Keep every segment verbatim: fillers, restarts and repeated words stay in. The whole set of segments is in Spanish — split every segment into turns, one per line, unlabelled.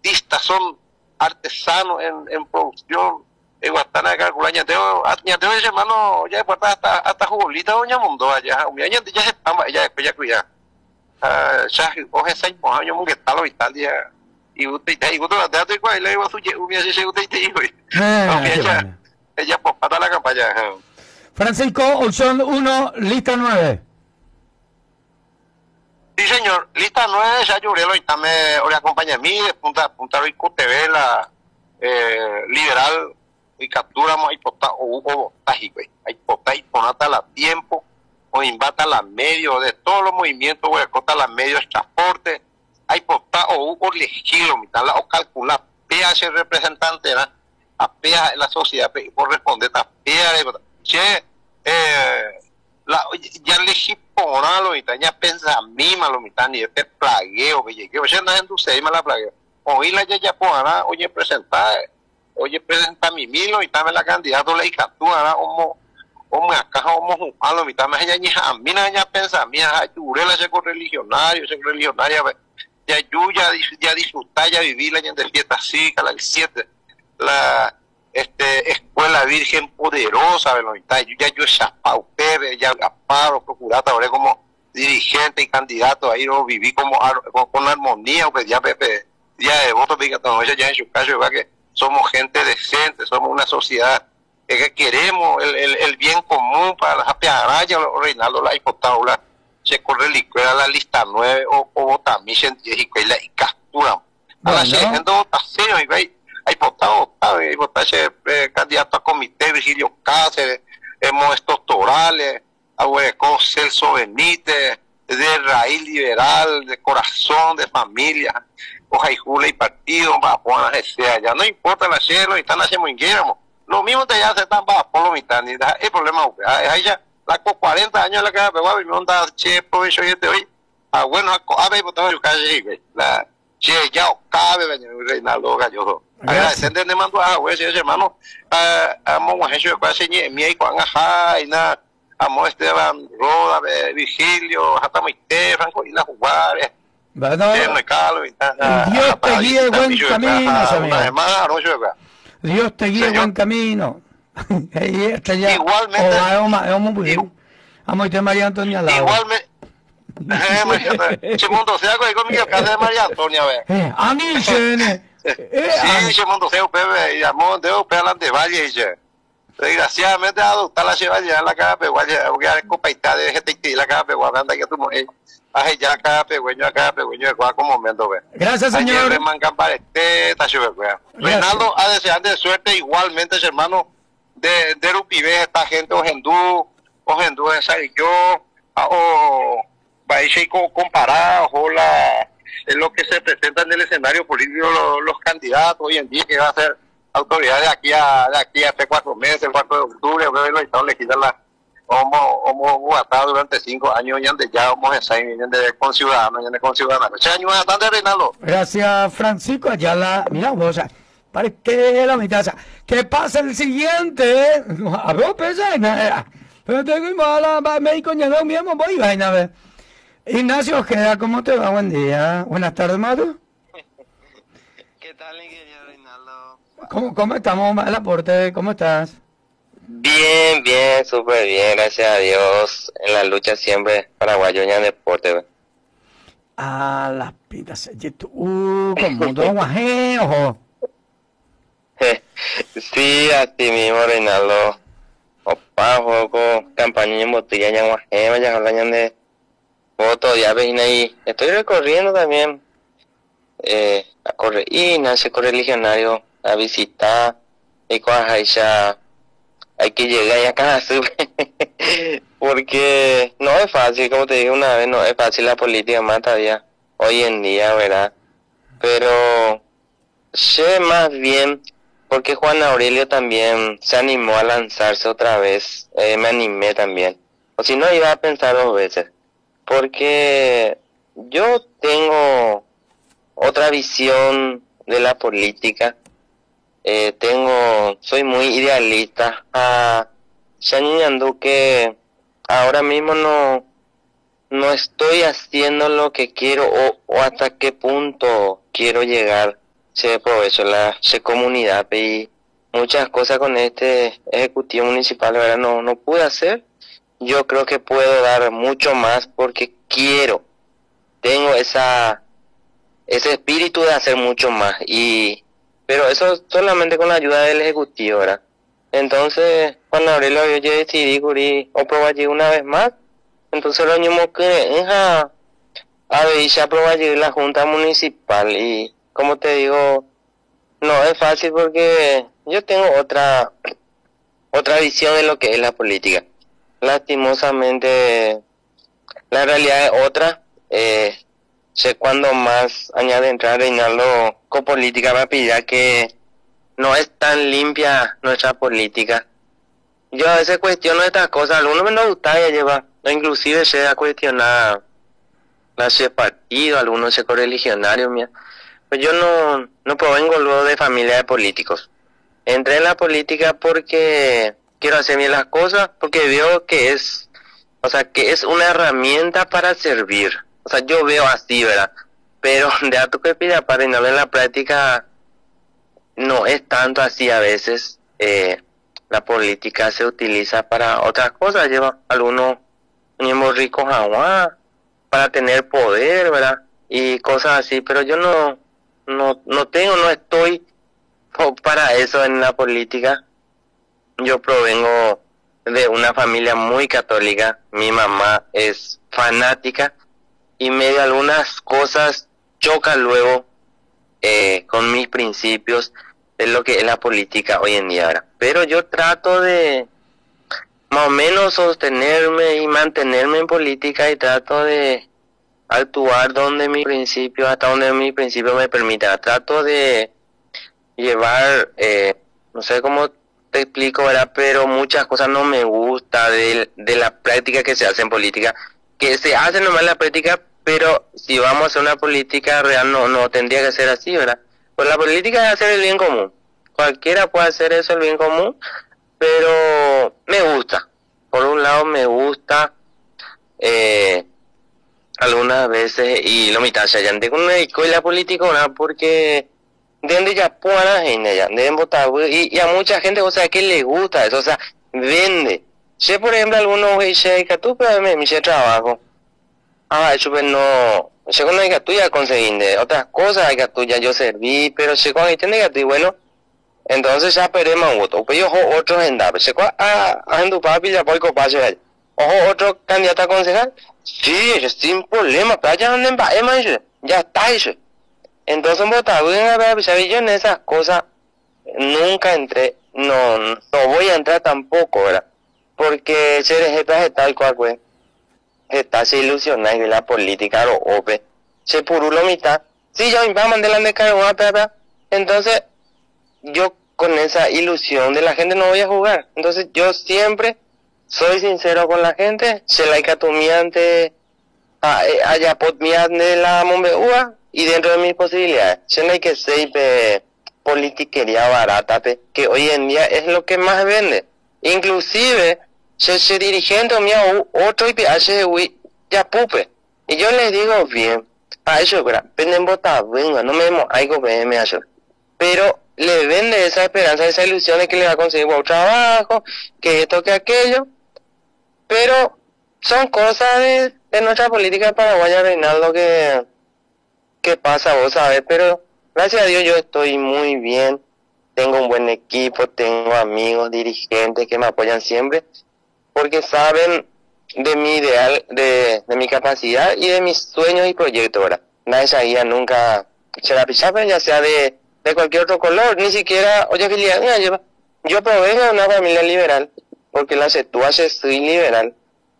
artistas, son artesanos en, en producción. Eh, Guatana calcula, ñateo, ñateo ese hermano, ya después hasta, hasta jubolita, doña Mundo, allá, ya, ya, ya se pamba, ya después ya cuida. Ya, oje, seis años, muy que tal, o Italia. Y usted, y usted, la teatro, y cuál, y le digo a su, y así se usted, y te digo, ella, ella, pues, para la campaña.
Francisco, opción uno, lista nueve.
Sí, señor, lista nueve, ya lloré, lo me ahora acompaña a mí, de Punta, Punta Rico T V, la eh, liberal, y capturamos ahí por o hubo güey, ahí por ahí ponata la tiempo, o imbata la medio, de todos los movimientos, güey, cota la medio de transporte, ahí por o hubo elegido, mitad la o calcular, P H representante, ¿verdad? A P H en la sociedad, por responder a P H, che, eh, la, ya elegí por lo mitad, ya pensa mima lo mitad, ni este plagueo que llegué, oye, nada en tu seima la plagueo, oí la ya ya por oye, presentar, oye, presenta mi milo y también la candidato le captura, como, como acá, como, a lo mitad, más ella ni a mí, ya pensa, mía, ayúdela ese religionario, ese religionario, ya yo ya, ya disfrutar, ya vivir la gente de fiesta cívica, la siete, la, este, escuela virgen poderosa, lo mitad, yo ya yo chapao, ya paro, procurata, ahora como dirigente y candidato, ahí no viví como, con, con armonía, pues ya, Pepe, ya de voto, ella ya en su caso, va que somos gente decente, somos una sociedad que queremos el, el, el bien común para las apiagarayas, Reinaldo, la hipotaulas, se corre licuera la lista nueve o, o votamisen y capturan. A la gente votación, y hay hipotado, hay votación, candidato a comité, Virgilio Cáceres, hemos estos torales, Agüeco, Celso Benítez, de raíz liberal, de corazón, de familia, hoja y jula y partido, va a sea, ya no importa la cielo y están haciendo inguéramos. Lo mismo te ya se están bajo por lo mitad, ni el problema, ahí ya, la con cuarenta años la cara pegada, y me onda, che, provecho y este hoy, ah, bueno, a ver, pues, yo calle, la, che, ya, cabe, Reinaldo Galloso. Agradecente de mando a güey, ese hermano, a monje, yo casi ni mi y cuan ajá, y nada, a Esteban Roda, Vigilio, hasta Maite, Franco y la jugar,
bueno, Dios te guíe buen camino, Dios te guíe buen camino.
Igualmente.
Vamos a ir a María Antonia Laura.
Igualmente. Chimundo sea conmigo, casa de María Antonia, ve.
A mí,
sí, Chimundo sea, Pepe, y amor, de Pepe adelante, vaya, y desgraciadamente adoptar la lleva ya en la cara peguaya, porque hay copaita de gente y la cara peguaya, anda que tu mujer, ay ya acá pegueño, acá pegueño, de cuál como momento, ve.
Gracias, señor.
Ayer mancan para este, Reinaldo, a desear de suerte igualmente, hermano, de, de Rupibe, esta gente, Ojendú, Ojendú, esa y yo, o, país y comparar, o la, es lo que se presenta en el escenario político, los, los candidatos hoy en día, que va a ser autoridad de aquí a de aquí a hace cuatro meses, el cuatro de octubre, los estados le quitan la como como atado durante cinco años y antes ya vamos a estar de conciudadanos, ya de conciudadanos. Ese año bastante, Reinaldo.
Gracias, Francisco. Allá la, mira, o sea, parece que la mitad, o sea, ¿qué pasa el siguiente? A ver, pesa, pero tengo mala, médico ya no mismo, voy a ver. Ignacio Ojeda, ¿cómo te va? Buen día. Buenas tardes, Maru.
¿Qué tal, ingeniero Reinaldo?
¿Cómo, cómo estamos, el aporte? ¿Cómo estás?
Bien, bien, súper bien, gracias a Dios. En la lucha siempre, paraguayo en deporte.
Ah, las pitas, uh, como todo guajeo.
Sí, así mismo, Reinaldo. Opa, juego, campaña en botella, ya guajeo, ya hablan de fotos, ya ven ahí. Estoy recorriendo también. Eh, a correr, y nace con religionario a visitar, y cuando ya hay que llegar ya a casa, porque no es fácil, como te dije una vez, no es fácil la política más todavía, hoy en día, ¿verdad? Pero sé más bien, porque Juan Aurelio también se animó a lanzarse otra vez, eh, me animé también, o si no iba a pensar dos veces, porque yo tengo otra visión de la política. Eh, tengo, soy muy idealista. Ah, Shaniñando que ahora mismo no, no estoy haciendo lo que quiero o, o hasta qué punto quiero llegar. se aprovechó la se comunidad y muchas cosas con este ejecutivo municipal, ¿verdad? No, no pude hacer. Yo creo que puedo dar mucho más porque quiero, tengo esa ese espíritu de hacer mucho más y pero eso solamente con la ayuda del ejecutivo, ¿verdad? Entonces, cuando Aurelio yo decidí cubrir o probar allí una vez más, entonces lo mismo que a a ver ya probar allí la junta municipal y como te digo, no es fácil porque yo tengo otra otra visión de lo que es la política. Lastimosamente, la realidad es otra. Eh, sé cuando más añade entrar Reinaldo con política rápida que no es tan limpia nuestra política. Yo a veces cuestiono estas cosas, algunos me no gusta ya lleva, inclusive se a cuestionar la ese partido, algunos se correligionarios, mía. Pues yo no, no provengo luego de familia de políticos. Entré en la política porque quiero hacer bien las cosas, porque veo que es, o sea, que es una herramienta para servir. O sea, yo veo así, ¿verdad? Pero de a tu que pida para no en la práctica no es tanto así a veces. Eh, la política se utiliza para otras cosas, lleva algunos miembros ricos a para tener poder, ¿verdad? Y cosas así, pero yo no, no, no tengo, no estoy para eso en la política. Yo provengo de una familia muy católica, mi mamá es fanática y medio algunas cosas chocan luego eh, con mis principios de lo que es la política hoy en día, ¿verdad? Pero yo trato de más o menos sostenerme y mantenerme en política y trato de actuar donde mi principio, hasta donde mi principio me permita. Trato de llevar, eh, no sé cómo te explico, ¿verdad? Pero muchas cosas no me gusta de, de la práctica que se hace en política, que se hace nomás en la práctica, pero si vamos a hacer una política real no, no tendría que ser así, ¿verdad? Pues la política es hacer el bien común. Cualquiera puede hacer eso, el bien común, pero me gusta. Por un lado me gusta, eh, algunas veces, y lo mitad, ya de un médico y la política, ¿no? Porque de ya puedan gente ya, deben votar, y, y a mucha gente, o sea, que le gusta eso, o sea, vende. Si por ejemplo algunos dice que tú, pero me hice trabajo. Ah, eso pues no, yo con la tuya conseguí de otras cosas, hay que tuya yo serví, pero si con este negativo, bueno, entonces ya perdemos un voto, pues yo otro en dar, se cual a a tu papi ya por copacho ahí. Ojo, otro candidato a concejal, sí, sin problema, pero ya no va, ya está eso. Entonces, votar, yo en esas cosas nunca entré, no, no voy a entrar tampoco, ¿verdad? Porque ser jefe tal cual, pues, está se ilusiona de la política, lo ope, se purulo mitad, sí, yo me va a mandar la descarga, entonces, yo con esa ilusión de la gente no voy a jugar, entonces yo siempre soy sincero con la gente, se la ante allá pot de la mombeúa y dentro de mis posibilidades, se no hay que ser politiquería barata, pe, que hoy en día es lo que más vende, inclusive se, se dirigente mío otro y hace ya pupe, y yo les digo bien, a eso, ¿verdad? Venden botas, venga, no me demos algo que me hace, pero le vende esa esperanza, esa ilusión de que le va a conseguir buen trabajo, que esto, que aquello, pero son cosas de, de nuestra política paraguaya, Reinaldo, que, que pasa, vos sabés, pero gracias a Dios yo estoy muy bien, tengo un buen equipo, tengo amigos, dirigentes que me apoyan siempre, porque saben de mi ideal, de, de mi capacidad y de mis sueños y proyectos, ¿verdad? Nadie sabía nunca se la pisaba, ya sea de, de cualquier otro color, ni siquiera, oye, Filial, yo, yo provengo de una familia liberal, porque la sectúa soy liberal,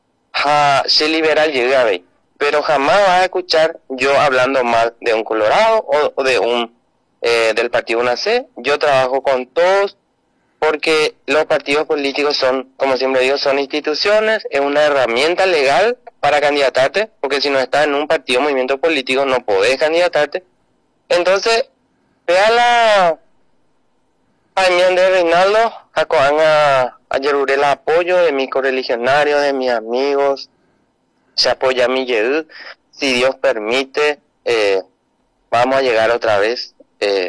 ja, ser liberal llegué a ver, pero jamás vas a escuchar yo hablando mal de un colorado o, o de un eh, del partido U N A C. Yo trabajo con todos porque los partidos políticos son, como siempre digo, son instituciones, es una herramienta legal para candidatarte, porque si no estás en un partido, movimiento político, no podés candidatarte. Entonces, vea la opinión de Reinaldo, a ayer el apoyo de mis correligionarios, de mis amigos, se apoya a mi Yehud, si Dios permite, eh, vamos a llegar otra vez. Eh,